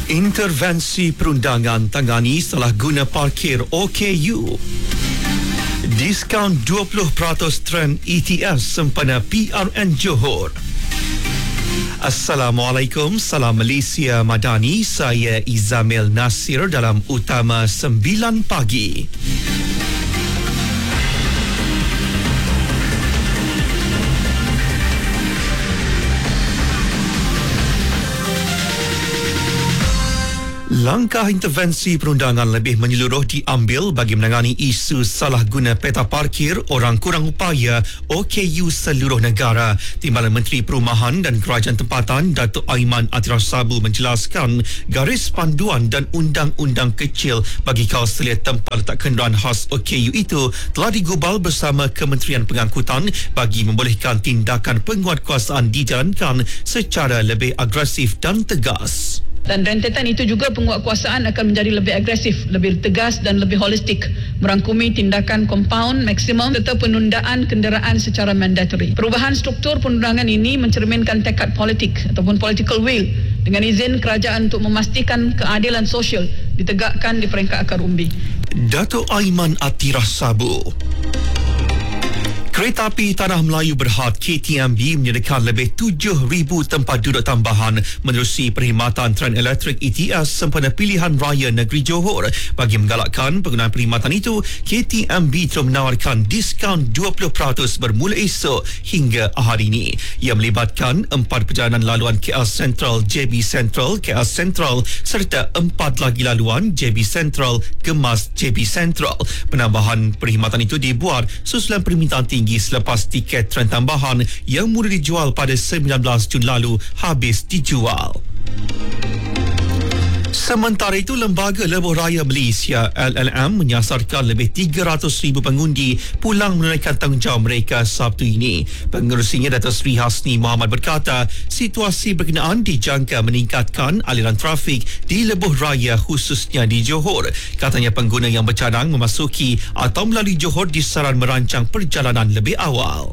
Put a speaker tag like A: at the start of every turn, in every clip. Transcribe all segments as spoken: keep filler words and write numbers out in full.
A: Intervensi perundangan tangani salah guna parkir O K U. Diskaun dua puluh peratus tren E T S sempena P R N Johor. Assalamualaikum, salam Malaysia Madani. Saya Izamil Nasir dalam Utama sembilan pagi. Langkah intervensi perundangan lebih menyeluruh diambil bagi menangani isu salah guna peta parkir orang kurang upaya O K U seluruh negara. Timbalan Menteri Perumahan dan Kerajaan Tempatan Datuk Aiman Atirasabu menjelaskan garis panduan dan undang-undang kecil bagi kawasan selia tempat letak kenderaan khas O K U itu telah digubal bersama Kementerian Pengangkutan bagi membolehkan tindakan penguatkuasaan dijalankan secara lebih agresif dan tegas.
B: Dan rentetan itu juga penguatkuasaan akan menjadi lebih agresif, lebih tegas dan lebih holistik, merangkumi tindakan compound maksimum serta penundaan kenderaan secara mandatory. Perubahan struktur perundangan ini mencerminkan tekad politik ataupun political will dengan izin kerajaan untuk memastikan keadilan sosial ditegakkan di peringkat akar umbi.
A: Datuk Aiman Atirasabu. Kereta api Tanah Melayu Berhad K T M B menyediakan lebih tujuh ribu tempat duduk tambahan menerusi perkhidmatan tren elektrik E T S sempena pilihan raya negeri Johor. Bagi menggalakkan penggunaan perkhidmatan itu, K T M B telah menawarkan diskaun dua puluh peratus bermula esok hingga hari ini. Ia melibatkan empat perjalanan laluan K L Central, J B Central, K L Central serta empat lagi laluan J B Central, Gemas, J B Central. Penambahan perkhidmatan itu dibuat susulan permintaan tinggi selepas tiket tren tambahan yang mula dijual pada sembilan belas Jun lalu habis dijual. Sementara itu, Lembaga Lebuh Raya Malaysia L L M menyasarkan lebih tiga ratus ribu pengundi pulang menunaikan tanggungjawab mereka Sabtu ini. Pengerusinya Datuk Seri Hasni Mohamad berkata, situasi berkenaan dijangka meningkatkan aliran trafik di Lebuh Raya khususnya di Johor. Katanya pengguna yang bercadang memasuki atau melalui Johor disaran merancang perjalanan lebih awal.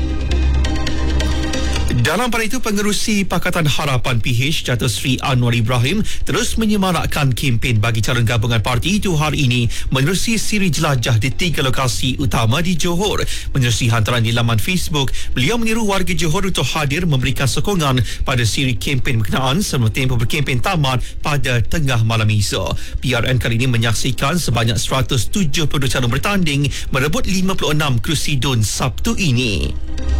A: Dalam pada itu, Pengerusi Pakatan Harapan P H Datuk Seri Anwar Ibrahim terus menyemarakkan kempen bagi calon gabungan parti itu hari ini menerusi siri jelajah di tiga lokasi utama di Johor. Menerusi hantaran di laman Facebook, beliau menyeru warga Johor untuk hadir memberikan sokongan pada siri kempen berkenaan sebelum tempoh berkempen tamat pada tengah malam esok. P R N kali ini menyaksikan sebanyak seratus tujuh puluh dua calon bertanding merebut lima puluh enam kerusi D U N Sabtu ini.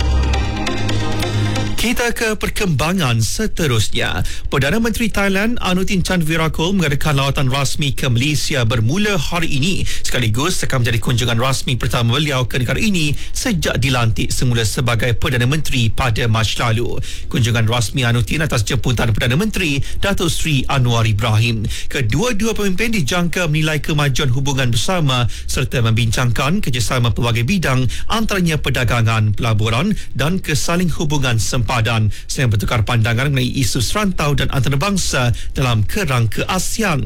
A: Kita ke perkembangan seterusnya. Perdana Menteri Thailand Anutin Chanvirakul mengadakan lawatan rasmi ke Malaysia bermula hari ini, sekaligus akan menjadi kunjungan rasmi pertama beliau ke negara ini sejak dilantik semula sebagai Perdana Menteri pada Mac lalu. Kunjungan rasmi Anutin atas jemputan Perdana Menteri Datuk Seri Anwar Ibrahim. Kedua-dua pemimpin dijangka menilai kemajuan hubungan bersama serta membincangkan kerjasama pelbagai bidang antaranya perdagangan, pelaburan dan kesaling hubungan sempadan. Padan selain bertukar pandangan mengenai isu serantau dan antarabangsa dalam kerangka ASEAN.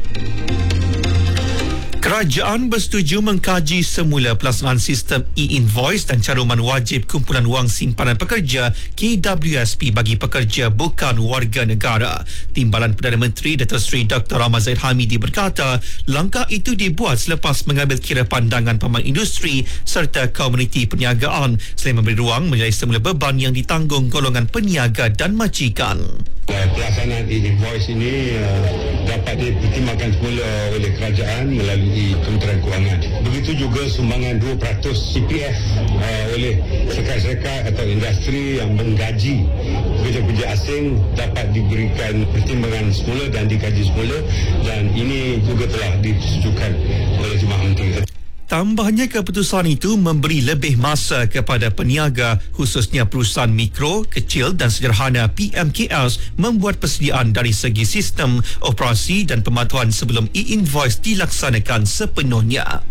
A: Kerajaan bersetuju mengkaji semula pelaksanaan sistem e-invoice dan caruman wajib kumpulan wang simpanan pekerja K W S P bagi pekerja bukan warga negara. Timbalan Perdana Menteri Datuk Seri Doktor Ahmad Zahid Hamidi berkata, langkah itu dibuat selepas mengambil kira pandangan pemain industri serta komuniti perniagaan selain memberi ruang menilai semula beban yang ditanggung golongan peniaga dan majikan.
C: Pelaksanaan e-invoice ini uh, dapat dipertimbangkan semula oleh kerajaan melalui Kementerian Kewangan. Begitu juga sumbangan dua peratus C P F uh, oleh syarikat-syarikat atau industri yang menggaji pekerja-pekerja asing dapat diberikan pertimbangan semula dan dikaji semula, dan ini juga telah disetujukan oleh Jemaah Menteri.
A: Tambahnya, keputusan itu memberi lebih masa kepada peniaga khususnya perusahaan mikro, kecil dan sederhana P M K S membuat persediaan dari segi sistem, operasi dan pemantauan sebelum e-invoice dilaksanakan sepenuhnya.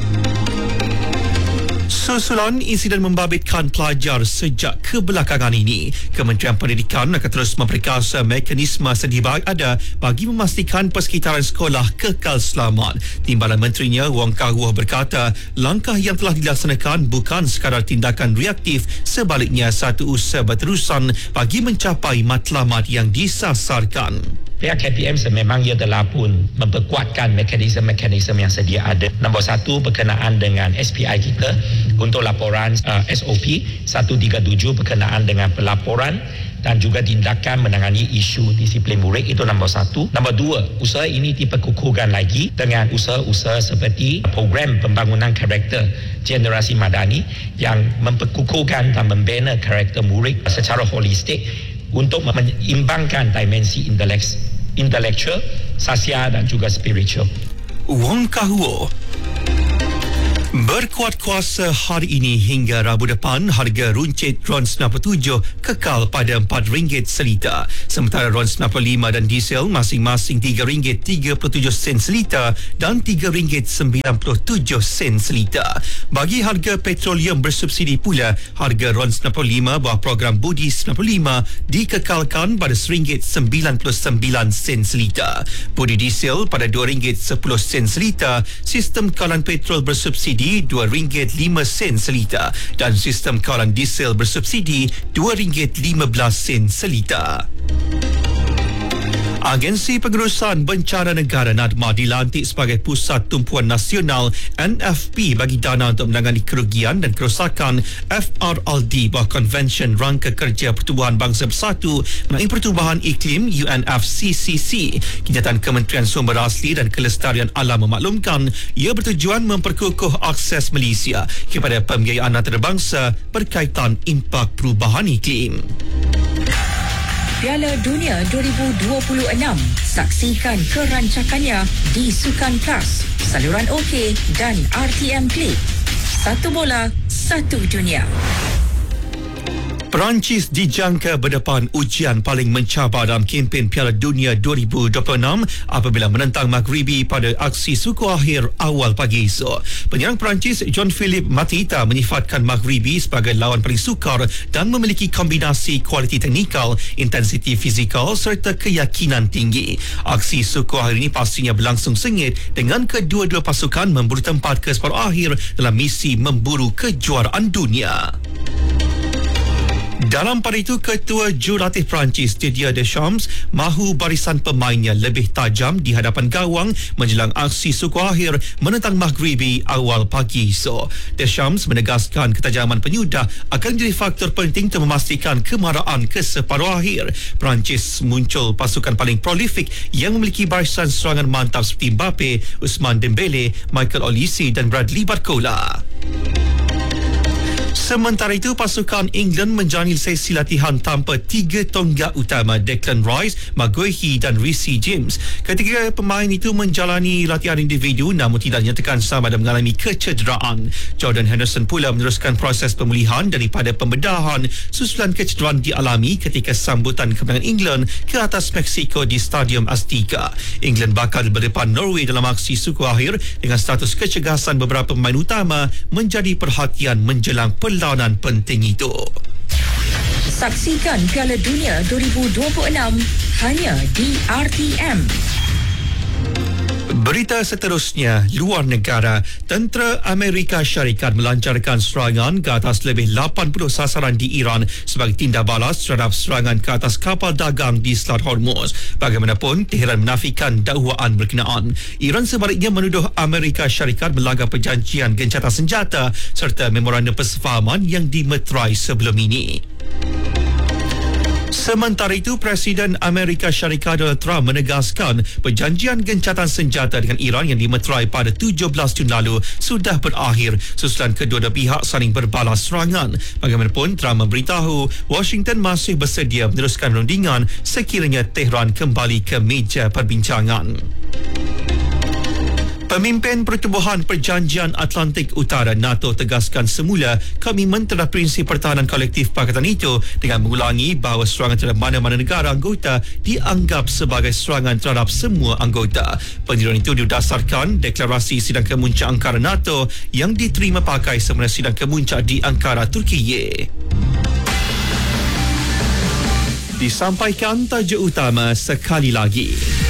A: Susulan insiden membabitkan pelajar sejak kebelakangan ini, Kementerian Pendidikan akan terus memperkasa mekanisme sedia ada bagi memastikan persekitaran sekolah kekal selamat. Timbalan Menterinya Wong Kah Wuh berkata, langkah yang telah dilaksanakan bukan sekadar tindakan reaktif, sebaliknya satu usaha berterusan bagi mencapai matlamat yang disasarkan.
D: Pihak K P M sememang ia telah pun memperkuatkan mekanisme-mekanisme yang sedia ada. Nombor satu berkenaan dengan S P I kita untuk laporan uh, S O P seratus tiga puluh tujuh berkenaan dengan pelaporan dan juga tindakan menangani isu disiplin murid, itu nombor satu. Nombor dua, usaha ini diperkukuhkan lagi dengan usaha-usaha seperti program pembangunan karakter generasi madani yang memperkukuhkan dan membina karakter murid secara holistik untuk menyeimbangkan dimensi inteleks, intelektual, sosial dan juga spiritual.
A: Wong Kah-Woh. Berkuat kuasa hari ini hingga Rabu depan, harga runcit RON sembilan puluh tujuh kekal pada empat ringgit seliter. Sementara RON sembilan puluh lima dan diesel masing-masing tiga ringgit tiga puluh tujuh sen seliter dan tiga ringgit sembilan puluh tujuh sen seliter. Bagi harga petroleum bersubsidi pula, harga RON sembilan puluh lima bawah program Budi sembilan puluh lima dikekalkan pada seringgit sembilan puluh sembilan sen seliter. Budi diesel pada dua ringgit sepuluh sen seliter, sistem kawalan petrol bersubsidi dua ringgit lima sen seliter dan sistem kawalan diesel bersubsidi dua ringgit lima belas sen seliter. Agensi Pengurusan Bencana Negara NADMA dilantik sebagai Pusat Tumpuan Nasional N F P bagi dana untuk menangani kerugian dan kerosakan F R L D bawah Konvensyen Rangka Kerja Pertubuhan Bangsa Bersatu mengenai Perubahan Iklim U N F C C C. Kenyataan Kementerian Sumber Asli dan Kelestarian Alam memaklumkan ia bertujuan memperkukuh akses Malaysia kepada pembiayaan antarabangsa berkaitan impak perubahan iklim.
E: Piala Dunia dua ribu dua puluh enam. Saksikan kerancakannya di Sukan Plus, saluran OK dan R T M Click. Satu bola, satu dunia.
A: Perancis dijangka berdepan ujian paling mencabar dalam kempen Piala Dunia dua ribu dua puluh enam apabila menentang Maghribi pada aksi suku akhir awal pagi esok. Penyerang Perancis Jean-Philippe Matita menyifatkan Maghribi sebagai lawan paling sukar dan memiliki kombinasi kualiti teknikal, intensiti fizikal serta keyakinan tinggi. Aksi suku akhir ini pastinya berlangsung sengit dengan kedua-dua pasukan memburu tempat ke separuh akhir dalam misi memburu kejuaraan dunia. Dalam pada itu, Ketua Jurulatih Perancis Didier Deschamps mahu barisan pemainnya lebih tajam di hadapan gawang menjelang aksi suku akhir menentang Maghribi awal pagi esok. Deschamps menegaskan ketajaman penyudah akan menjadi faktor penting untuk memastikan kemaraan ke separuh akhir. Perancis muncul pasukan paling prolifik yang memiliki barisan serangan mantap seperti Mbappe, Ousmane Dembele, Michael Olise dan Bradley Barcola. Sementara itu, pasukan England menjalani sesi latihan tanpa tiga tonggak utama Declan Rice, Maguire dan Reece James. Ketiga pemain itu menjalani latihan individu namun tidak dinyatakan sama ada mengalami kecederaan. Jordan Henderson pula meneruskan proses pemulihan daripada pembedahan susulan kecederaan dialami ketika sambutan kemenangan England ke atas Mexico di Stadium Azteca. England bakal berdepan Norway dalam aksi suku akhir dengan status kecegasan beberapa pemain utama menjadi perhatian menjelang perlawanan penting itu.
E: Saksikan Piala Dunia dua ribu dua puluh enam hanya di R T M.
A: Berita seterusnya, luar negara. Tentera Amerika Syarikat melancarkan serangan ke atas lebih lapan puluh sasaran di Iran sebagai tindak balas terhadap serangan ke atas kapal dagang di Selat Hormuz. Bagaimanapun, Tehran menafikan dakwaan berkenaan. Iran sebaliknya menuduh Amerika Syarikat melanggar perjanjian gencatan senjata serta memorandum persefahaman yang dimeterai sebelum ini. Sementara itu, Presiden Amerika Syarikat Donald Trump menegaskan perjanjian gencatan senjata dengan Iran yang dimeterai pada tujuh belas Jun lalu sudah berakhir susulan kedua-dua pihak saling berbalas serangan. Bagaimanapun, Trump memberitahu Washington masih bersedia meneruskan rundingan sekiranya Tehran kembali ke meja perbincangan. Pemimpin Pertubuhan Perjanjian Atlantik Utara NATO tegaskan semula komitmen terhadap prinsip pertahanan kolektif pakatan itu dengan mengulangi bahawa serangan terhadap mana-mana negara anggota dianggap sebagai serangan terhadap semua anggota. Penyeruan itu didasarkan deklarasi sidang kemuncak Ankara NATO yang diterima pakai semasa sidang kemuncak di Ankara, Turkiye. Disampaikan tajuk utama sekali lagi.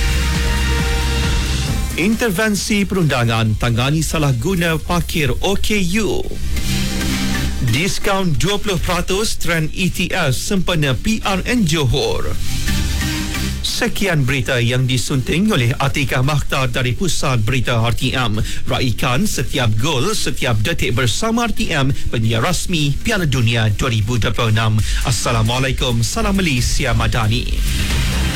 A: Intervensi perundangan tangani salah guna parkir O K U. Diskaun dua puluh peratus trend E T S sempena P R N Johor. Sekian berita yang disunting oleh Atikah Makhtar dari Pusat Berita R T M. Raikan setiap gol, setiap detik bersama R T M, penyiar rasmi Piala Dunia dua ribu dua puluh enam. Assalamualaikum, salam Malaysia Madani.